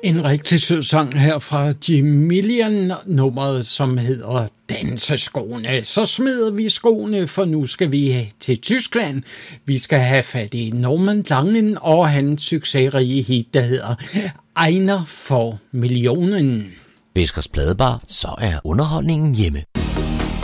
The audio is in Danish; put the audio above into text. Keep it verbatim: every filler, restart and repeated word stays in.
En rigtig sød sang her fra Jimillian, nummeret som hedder Danseskoene. Så smider vi skoene, for nu skal vi til Tyskland. Vi skal have fat i Norman Langen og hans succesrige hit, der hedder Einer for Millionen. Fiskers Pladebar, så er underholdningen hjemme.